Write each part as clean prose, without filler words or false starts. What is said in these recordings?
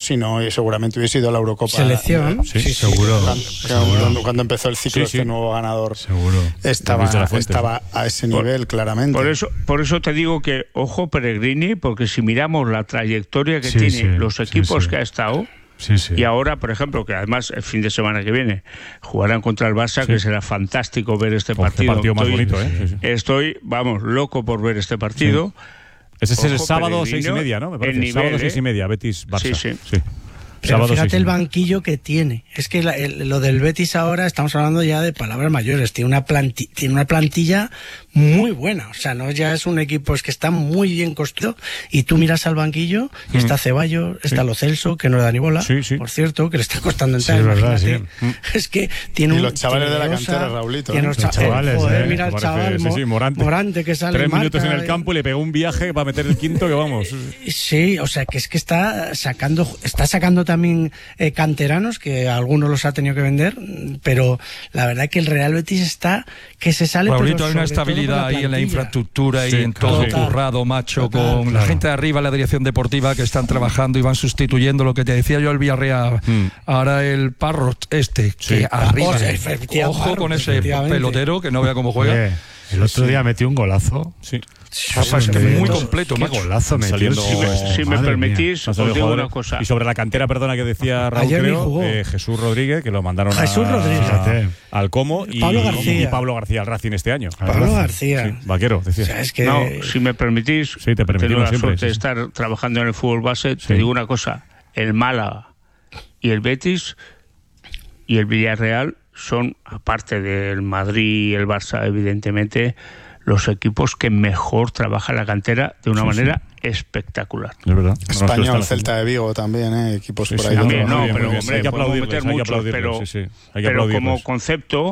si no, y seguramente hubiese ido a la Eurocopa. Selección, sí, seguro. Cuando empezó el ciclo, este nuevo ganador seguro. Estaba a ese nivel, claramente. Por eso te digo que, ojo Pellegrini, porque si miramos la trayectoria que tiene, los equipos que ha estado, y ahora, por ejemplo, que además el fin de semana que viene jugarán contra el Barça, que será fantástico ver este partido. Qué partido más bonito, Estoy, loco por ver este partido. Ese es el sábado 6:30, ¿no? Me parece. El sábado nivel, 6:30, Betis-Barça. Sí. Pero fíjate el banquillo que tiene. Es que lo del Betis ahora estamos hablando ya de palabras mayores. Tiene una plantilla muy buena. O sea, no ya es un equipo, es que está muy bien construido. Y tú miras al banquillo y está Ceballos, está Lo Celso, que no le da ni bola. Por cierto, que le está costando entrar. Verdad, es que tiene y los chavales de la cantera, Raulito. Tiene los chavales. Mira el chaval Morante que sale. 3 minutos en el campo y le pegó un viaje para meter el quinto que vamos. Sí, o sea, que es que está sacando también canteranos, que algunos los ha tenido que vender, pero la verdad que el Real Betis está que se sale. Pablito, hay una estabilidad ahí en la infraestructura y en todo currado, macho, con la gente de arriba, la dirección deportiva, que están trabajando y van sustituyendo lo que te decía yo el Villarreal. Ahora el Parro que arriba, ojo con ese pelotero que no vea cómo juega. El otro día metió un golazo. Muy completo, qué golazo metió. Si me permitís, os digo una cosa. Y sobre la cantera, perdona, que decía Raúl, Jesús Rodríguez, que lo mandaron al Como, y Pablo García al Racing este año. Pablo García. Vaquero, decía. O sea, es que... No, si me permitís, tengo la suerte de estar trabajando en el fútbol base, te digo una cosa, el Málaga y el Betis y el Villarreal son, aparte del Madrid y el Barça, evidentemente, los equipos que mejor trabajan la cantera de una manera espectacular. Es verdad. Español, Celta de Vigo también, equipos por ahí. También, pero hombre, hay que aplaudirles, pero como concepto,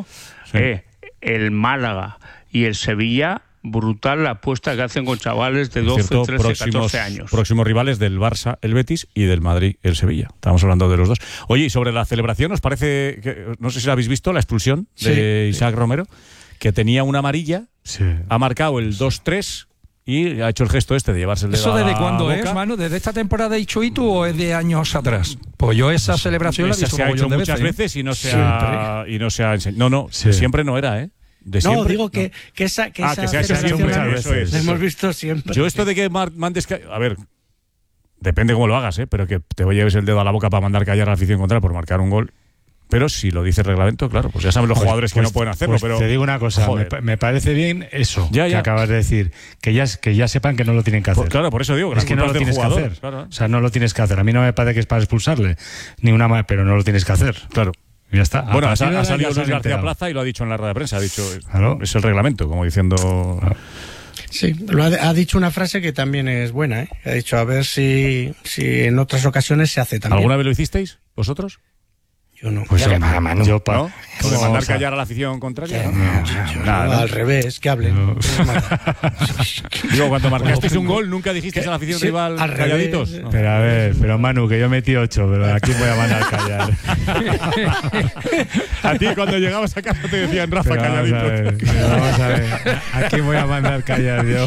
el Málaga y el Sevilla, brutal la apuesta que hacen con chavales de 12, 13, 14 años. Próximos rivales del Barça, el Betis, y del Madrid, el Sevilla. Estamos hablando de los dos. Oye, y sobre la celebración, ¿os parece que, no sé si la habéis visto, la expulsión de Isaac Romero, que tenía una amarilla, ha marcado el 2-3 y ha hecho el gesto de llevarse el dedo. ¿Eso desde cuándo boca. es, Manu? ¿Desde esta temporada de Ichuitu o es de años atrás? Pues yo esa celebración la he visto se ha hecho muchas veces y no se ha enseñado. No, siempre no era, No, siempre, digo que esa que se ha hecho siempre, eso es. La hemos visto siempre. Yo esto de que mandes... A ver, depende cómo lo hagas, pero que te lleves el dedo a la boca para mandar callar a la afición contraria por marcar un gol. Pero si lo dice el reglamento, claro, pues ya saben los jugadores que no pueden hacerlo. Pero te digo una cosa, me parece bien eso que acabas de decir, que ya sepan que no lo tienen que hacer. Pues claro, por eso digo que es que no lo tienes que hacer. Claro. O sea, no lo tienes que hacer. A mí no me parece que es para expulsarle, pero no lo tienes que hacer. Claro. Ya está. Bueno, ha salido Luis García Plaza y lo ha dicho en la rueda de prensa. Ha dicho, es el reglamento, como diciendo... Sí, ha dicho una frase que también es buena, Ha dicho, a ver si en otras ocasiones se hace también. ¿Alguna vez lo hicisteis, vosotros? Yo no. Pues ¿No? ¿De mandar callar a la afición contraria? Nada, al revés, que hablen. Digo, cuando marcasteis un gol, ¿nunca dijisteis a la afición rival calladitos? No. Pero Manu, que yo metí 8, pero aquí voy a mandar callar. A ti cuando llegabas a casa te decían, Rafa, calladito. Vamos a ver, aquí voy a mandar callar yo.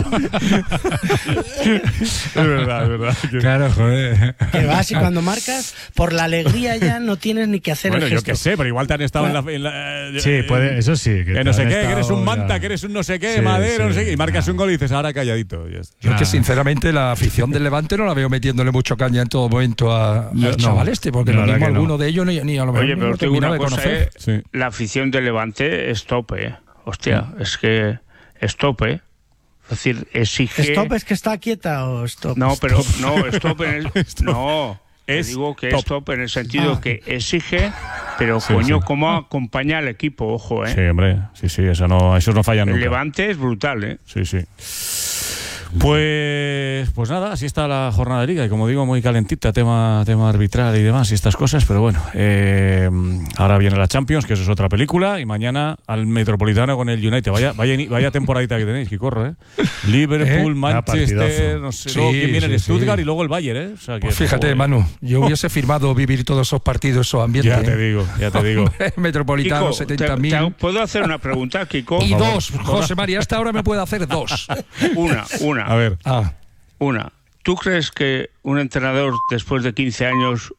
Es verdad. Claro, joder. Que vas y cuando marcas, por la alegría ya no tienes ni que hacer el gesto. Yo qué sé, pero igual te han estado en la sí, puede, eso sí. Que no sé qué, que eres un manta, que eres un no sé qué, Madero, no sé qué, y marcas un gol y dices, ahora calladito. Yo es que sinceramente la afición del Levante no la veo metiéndole mucho caña en todo momento al chaval porque lo mismo alguno de ellos ni a lo mejor. Oye, pero tengo una cosa, la afición del Levante es tope, Hostia, es que es tope, Es decir, exige... ¿Stop es que está quieta o stop? No, pero no, stop en el... No. Digo que es top en el sentido que exige, pero cómo acompaña al equipo, ojo, Sí, hombre, sí, eso no falla nunca. El Levante es brutal, Sí. Pues nada, así está la jornada de Liga y como digo, muy calentita, tema arbitral y demás y estas cosas, pero bueno, ahora viene la Champions, que eso es otra película, y mañana al Metropolitano con el United. Vaya temporadita que tenéis, que corro, Liverpool, Manchester, no sé, quién viene, el Stuttgart y luego el Bayern, O sea, que, pues fíjate, Manu, yo hubiese firmado vivir todos esos partidos, esos ambientes. Ya te digo. Metropolitano, 70.000. ¿Puedo hacer una pregunta, Kiko? Y dos, José María, hasta ahora me puede hacer dos. Una. A ver. Una. ¿Tú crees que un entrenador después de 15 años